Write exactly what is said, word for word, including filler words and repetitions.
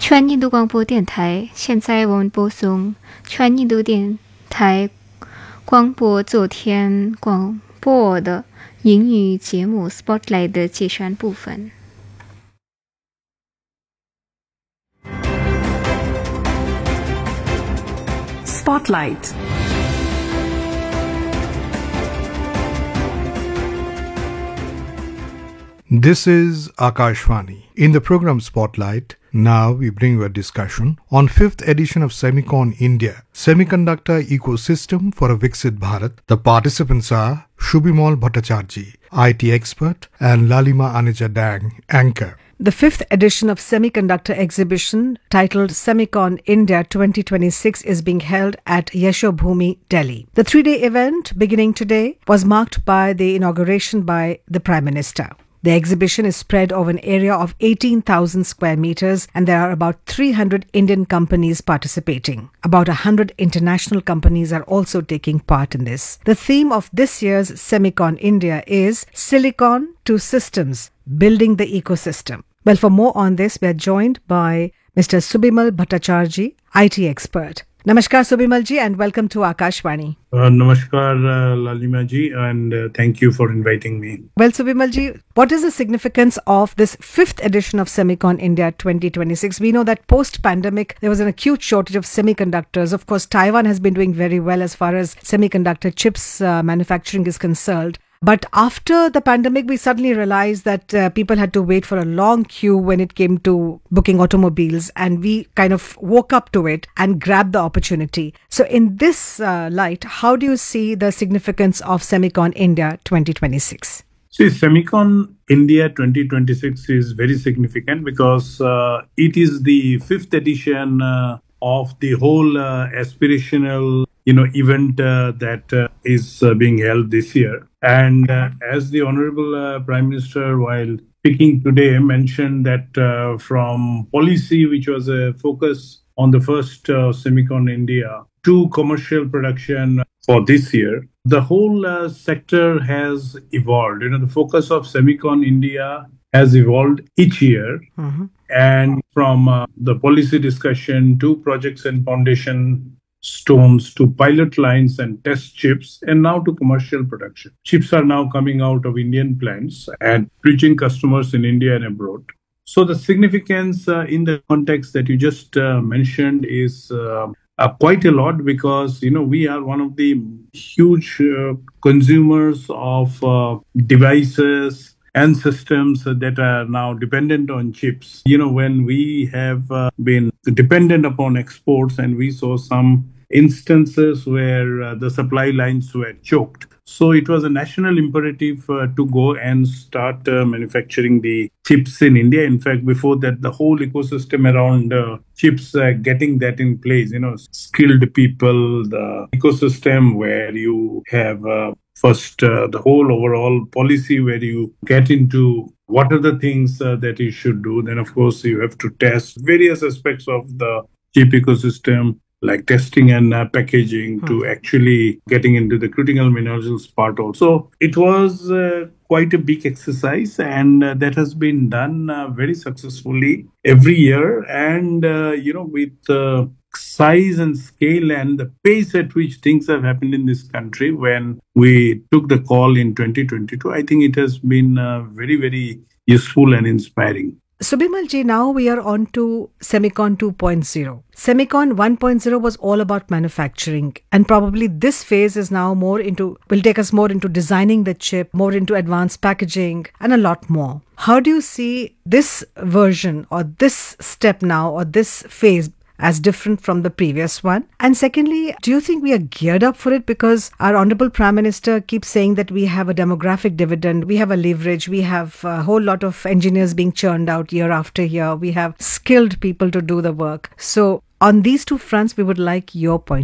全印度广播电台，现在我们播送全印度电台广播昨天广播的英语节目 Spotlight 的介绍部分。 Spotlight. This is Akashvani. In the program Spotlight, now we bring you a discussion on fifth edition of Semicon India, Semiconductor Ecosystem for a Viksit Bharat. The participants are Shubhimal Bhattacharjee, I T expert, and Lalima Anija Dang, anchor. The fifth edition of Semiconductor Exhibition, titled Semicon India twenty twenty-six, is being held at Yashobhoomi, Delhi. The three-day event, beginning today, was marked by the inauguration by the Prime Minister. The exhibition is spread over an area of eighteen thousand square meters, and there are about three hundred Indian companies participating. About one hundred international companies are also taking part in this. The theme of this year's Semicon India is Silicon to Systems, Building the Ecosystem. Well, for more on this, we are joined by Mister Shubhimal Bhattacharjee, I T expert. Namaskar, Shubhimal ji, and welcome to Akashvani. Uh, namaskar, uh, Lalima ji, and uh, thank you for inviting me. Well, Shubhimal ji, what is the significance of this fifth edition of Semicon India twenty twenty-six? We know that post-pandemic, there was an acute shortage of semiconductors. Of course, Taiwan has been doing very well as far as semiconductor chips uh, manufacturing is concerned. But after the pandemic, we suddenly realized that uh, people had to wait for a long queue when it came to booking automobiles, and we kind of woke up to it and grabbed the opportunity. So in this uh, light, how do you see the significance of Semicon India twenty twenty-six? See, Semicon India twenty twenty-six is very significant because uh, it is the fifth edition uh, of the whole uh, aspirational you know, event uh, that uh, is uh, being held this year. And uh, as the Honorable uh, Prime Minister, while speaking today, mentioned that uh, from policy, which was a focus on the first uh, Semicon India, to commercial production for this year, the whole uh, sector has evolved. You know, the focus of Semicon India has evolved each year. Mm-hmm. And from uh, the policy discussion to projects and foundation stones to pilot lines and test chips, and now to commercial production. Chips are now coming out of Indian plants and reaching customers in India and abroad. So the significance uh, in the context that you just uh, mentioned is uh, uh, quite a lot, because, you know, we are one of the huge uh, consumers of uh, devices and systems that are now dependent on chips. You know, when we have uh, been dependent upon exports, and we saw some instances where uh, the supply lines were choked. So it was a national imperative uh, to go and start uh, manufacturing the chips in India. In fact, before that, the whole ecosystem around uh, chips, uh, getting that in place, you know, skilled people, the ecosystem where you have uh, First, uh, the whole overall policy where you get into what are the things uh, that you should do. Then, of course, you have to test various aspects of the chip ecosystem, like testing and uh, packaging, hmm. to actually getting into the critical minerals part also. It was uh, quite a big exercise, and uh, that has been done uh, very successfully every year. And, uh, you know, with uh, size and scale and the pace at which things have happened in this country when we took the call in twenty twenty-two, I think it has been uh, very, very useful and inspiring. Shubhimal ji, now we are on to Semicon two point oh. Semicon one point oh was all about manufacturing, and probably this phase is now more into, will take us more into designing the chip, more into advanced packaging, and a lot more. How do you see this version or this step now, or this phase, as different from the previous one? And secondly, do you think we are geared up for it? Because our Honorable Prime Minister keeps saying that we have a demographic dividend, we have a leverage, we have a whole lot of engineers being churned out year after year, we have skilled people to do the work. So on these two fronts, we would like your point.